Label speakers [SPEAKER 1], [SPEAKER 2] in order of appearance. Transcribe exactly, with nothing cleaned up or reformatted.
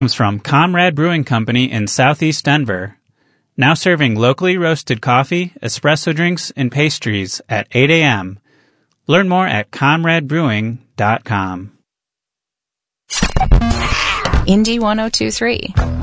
[SPEAKER 1] Comes from Comrade Brewing Company in Southeast Denver. Now serving locally roasted coffee, espresso drinks, and pastries at eight a.m. Learn more at comrade brewing dot com.
[SPEAKER 2] Indie one oh two three.